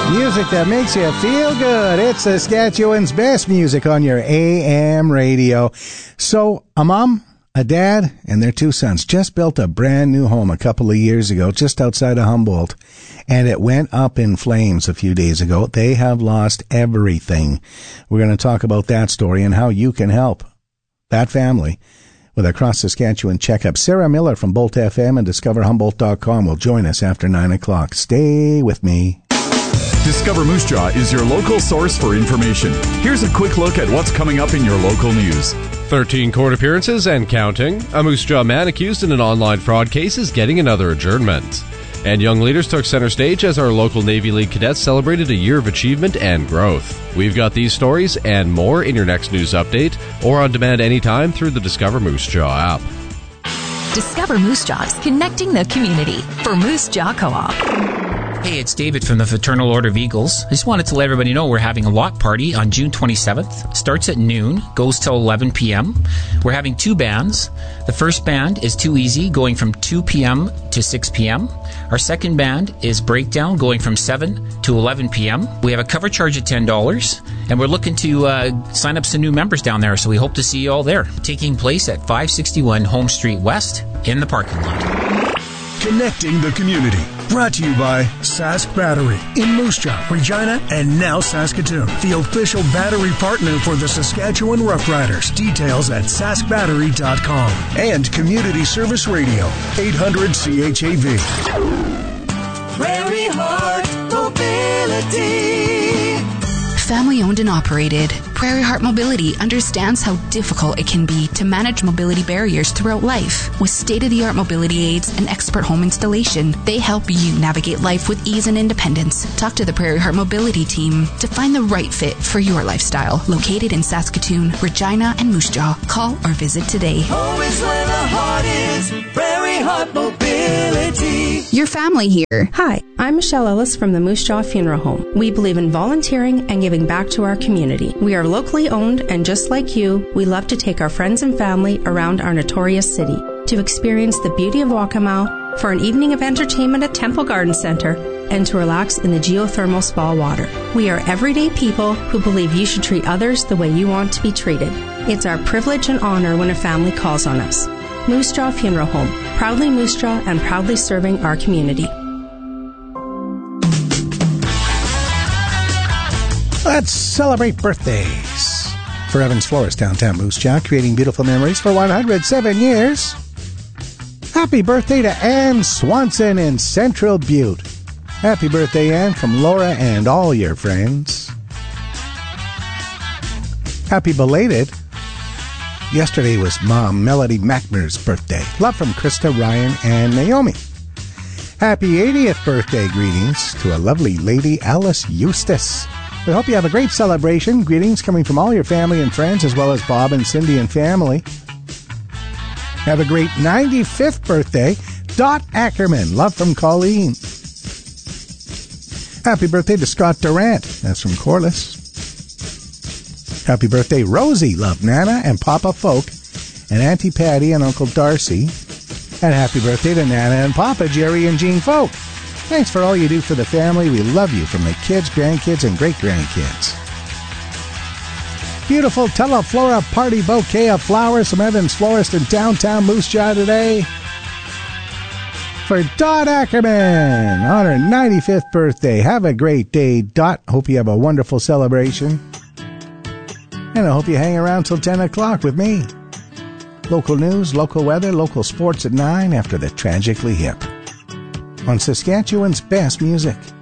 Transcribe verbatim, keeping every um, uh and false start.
Music that makes you feel good. It's Saskatchewan's best music on your A M radio. So, a mom, a dad, and their two sons just built a brand new home a couple of years ago just outside of Humboldt, and it went up in flames a few days ago. They have lost everything. We're going to talk about that story and how you can help that family with a Cross Saskatchewan checkup. Sarah Miller from Bolt F M and discover humboldt dot com will join us after nine o'clock. Stay with me. Discover Moose Jaw is your local source for information. Here's a quick look at what's coming up in your local news. thirteen court appearances and counting. A Moose Jaw man accused in an online fraud case is getting another adjournment. And young leaders took center stage as our local Navy League cadets celebrated a year of achievement and growth. We've got these stories and more in your next news update or on demand anytime through the Discover Moose Jaw app. Discover Moose Jaw is connecting the community for Moose Jaw Co-op. Hey, it's David from the Fraternal Order of Eagles. I just wanted to let everybody know we're having a lock party on June twenty-seventh. Starts at noon, goes till eleven p.m. We're having two bands. The first band is Too Easy, going from two p.m. to six p.m. Our second band is Breakdown, going from seven to eleven p.m. We have a cover charge of ten dollars, and we're looking to uh, sign up some new members down there, so we hope to see you all there. Taking place at five sixty-one Home Street West in the parking lot. Connecting the community. Brought to you by Sask Battery in Moose Jaw, Regina, and now Saskatoon. The official battery partner for the Saskatchewan Roughriders. Details at sask battery dot com. And Community Service Radio, eight hundred C H A V. Prairie Heart Mobility. Family owned and operated, Prairie Heart Mobility understands how difficult it can be to manage mobility barriers throughout life. With state-of-the-art mobility aids and expert home installation, they help you navigate life with ease and independence. Talk to the Prairie Heart Mobility team to find the right fit for your lifestyle. Located in Saskatoon, Regina, and Moose Jaw. Call or visit today. Home is where the heart is. Prairie Heart Mobility. Your family here. Hi, I'm Michelle Ellis from the Moose Jaw Funeral Home. We believe in volunteering and giving back to our community. We are locally owned, and just like you, we love to take our friends and family around our notorious city to experience the beauty of Waccamaw, for an evening of entertainment at Temple Garden Center, and to relax in the geothermal spa water. We are everyday people who believe you should treat others the way you want to be treated. It's our privilege and honor when a family calls on us. Moose Jaw Funeral Home, proudly Moose Jaw and proudly serving our community. Let's celebrate birthdays. For Evans Florist, downtown Moose Jaw, creating beautiful memories for one hundred seven years. Happy birthday to Ann Swanson in Central Butte. Happy birthday, Ann, from Laura and all your friends. Happy belated. Yesterday was Mom Melody Mackner's birthday. Love from Krista, Ryan, and Naomi. Happy eightieth birthday greetings to a lovely lady, Alice Eustace. We hope you have a great celebration. Greetings coming from all your family and friends, as well as Bob and Cindy and family. Have a great ninety-fifth birthday, Dot Ackerman. Love from Colleen. Happy birthday to Scott Durant. That's from Corliss. Happy birthday, Rosie. Love Nana and Papa Folk and Auntie Patty and Uncle Darcy. And happy birthday to Nana and Papa, Jerry and Jean Folk. Thanks for all you do for the family. We love you, from the kids, grandkids, and great-grandkids. Beautiful Teleflora party bouquet of flowers from Evans Florist in downtown Moose Jaw today. For Dot Ackerman on her ninety-fifth birthday. Have a great day, Dot. Hope you have a wonderful celebration. And I hope you hang around till ten o'clock with me. Local news, local weather, local sports at nine after the Tragically Hip. On Saskatchewan's best music.